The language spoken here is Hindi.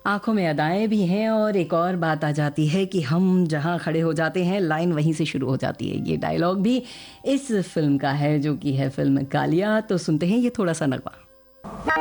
आँखों में अदाएँ भी हैं और एक और बात आ जाती है कि हम जहाँ खड़े हो जाते हैं लाइन वहीं से शुरू हो जाती है। ये डायलॉग भी इस फ़िल्म का है जो कि है फ़िल्म कालिया। तो सुनते हैं ये थोड़ा-सा नगमा।